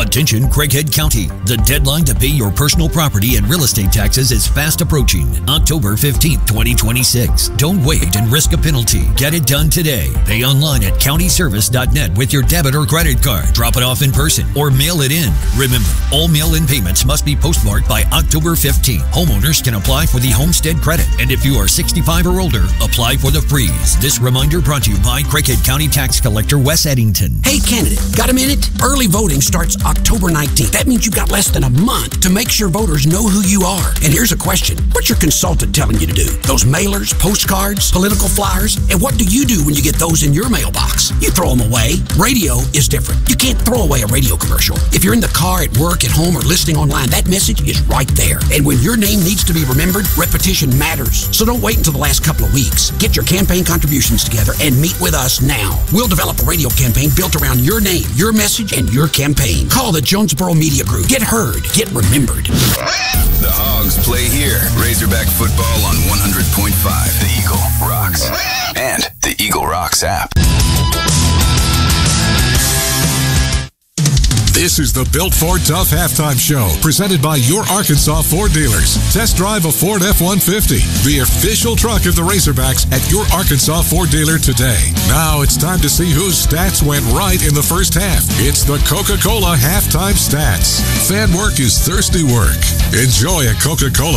Attention Craighead County. The deadline to pay your personal property and real estate taxes is fast approaching. October 15th, 2026. Don't wait and risk a penalty. Get it done today. Pay online at countyservice.net with your debit or credit card. Drop it off in person or mail it in. Remember, all mail-in payments must be postmarked by October 15th. Homeowners can apply for the homestead credit. And if you are 65 or older, apply for the freeze. This reminder brought to you by Craighead County Tax Collector Wes Eddington. Hey, candidate, got a minute? Early voting starts October 19th. That means you've got less than a month to make sure voters know who you are. And here's a question. What's your consultant telling you to do? Those mailers, postcards, political flyers? And what do you do when you get those in your mailbox? You throw them away. Radio is different. You can't throw away a radio commercial. If you're in the car, at work, at home, or listening online, that message is right there. And when your name needs to be remembered, repetition matters. So don't wait until the last couple of weeks. Get your campaign contributions together and meet with us now. We'll develop a radio campaign built around your name, your message, and your campaign. Call the Jonesboro Media Group. Get heard. Get remembered. The Hogs play here. Razorback football on 100.5. The Eagle rocks. And the Eagle Rocks app. This is the Built Ford Tough Halftime Show, presented by your Arkansas Ford dealers. Test drive a Ford F-150, the official truck of the Razorbacks, at your Arkansas Ford dealer today. Now it's time to see whose stats went right in the first half. It's the Coca-Cola Halftime Stats. Fan work is thirsty work. Enjoy a Coca-Cola.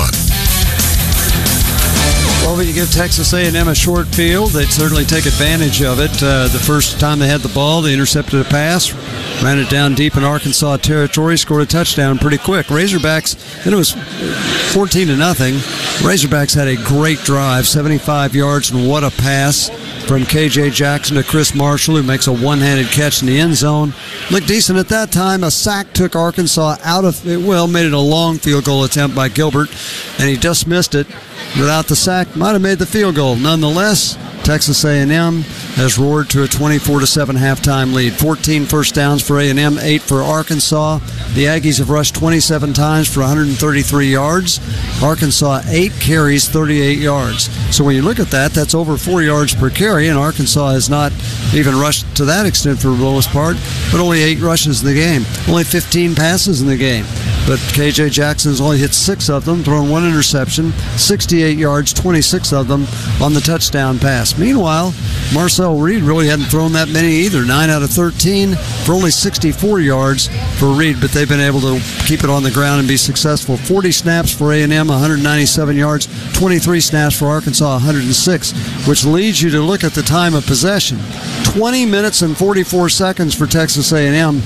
Well, when you give Texas A&M a short field, they'd certainly take advantage of it. The first time they had the ball, they intercepted a pass, ran it down deep in Arkansas territory, scored a touchdown pretty quick. Razorbacks, then it was 14-0. Razorbacks had a great drive, 75 yards, and what a pass from K.J. Jackson to Chris Marshall, who makes a one-handed catch in the end zone. Looked decent at that time. A sack took Arkansas out of, made it a long field goal attempt by Gilbert, and he just missed it. Without the sack, might have made the field goal. Nonetheless, Texas A&M has roared to a 24-7 halftime lead. 14 first downs for A&M, 8 for Arkansas. The Aggies have rushed 27 times for 133 yards. Arkansas, 8 carries, 38 yards. So when you look at that, that's over 4 yards per carry, and Arkansas has not even rushed to that extent for the most part, but only 8 rushes in the game. Only 15 passes in the game. But K.J. Jackson's only hit 6 of them, thrown 1 interception, 68 yards, 26 of them on the touchdown pass. Meanwhile, Marcel Reed really hadn't thrown that many either, 9 out of 13 for only 64 yards for Reed, but they've been able to keep it on the ground and be successful. 40 snaps for A&M, 197 yards, 23 snaps for Arkansas, 106, which leads you to look at the time of possession. 20 minutes and 44 seconds for Texas A&M,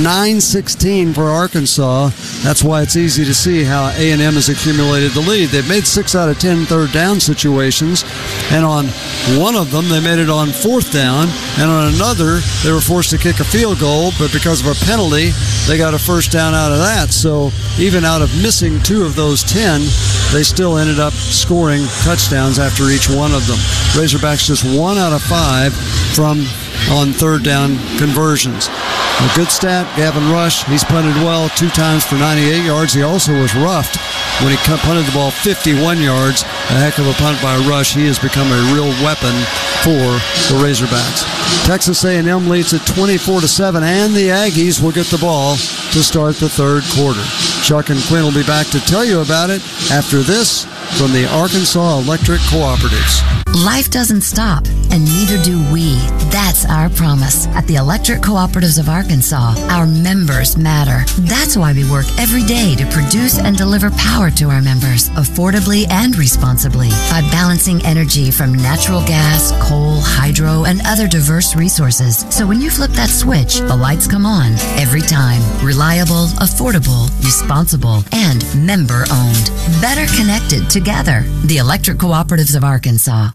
9:16 for Arkansas. That's why it's easy to see how A&M has accumulated the lead. They've made 6 out of 10 third down situations, and on one of them they made it on 4th down, and on another they were forced to kick a field goal, but because of a penalty they got a first down out of that. So even out of missing 2 of those 10, they still ended up scoring touchdowns after each one of them. Razorbacks just 1 out of 5 from on third down conversions. A good stat, Gavin Rush. He's punted well 2 times for 98 yards. He also was roughed when he punted the ball 51 yards. A heck of a punt by Rush. He has become a real weapon for the Razorbacks. Texas A&M leads at 24-7, and the Aggies will get the ball to start the third quarter. Chuck and Quinn will be back to tell you about it after this from the Arkansas Electric Cooperatives. Life doesn't stop, and neither do we. That's our promise. At the Electric Cooperatives of Arkansas, our members matter. That's why we work every day to produce and deliver power to our members, affordably and responsibly, by balancing energy from natural gas, coal, hydro, and other diverse resources. So when you flip that switch, the lights come on every time. Reliable, affordable, responsible, and member-owned. Better connected together. The Electric Cooperatives of Arkansas.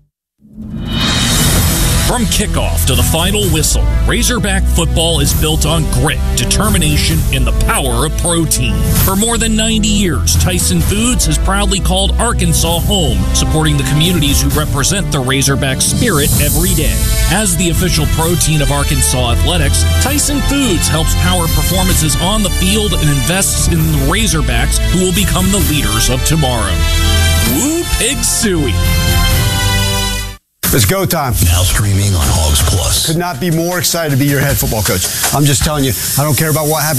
From kickoff to the final whistle, Razorback football is built on grit, determination, and the power of protein. For more than 90 years, Tyson Foods has proudly called Arkansas home, supporting the communities who represent the Razorback spirit every day. As the official protein of Arkansas athletics, Tyson Foods helps power performances on the field and invests in the Razorbacks, who will become the leaders of tomorrow. Woo Pig Suey! It's go time. Now streaming on Hogs Plus. Could not be more excited to be your head football coach. I'm just telling you, I don't care about what happens.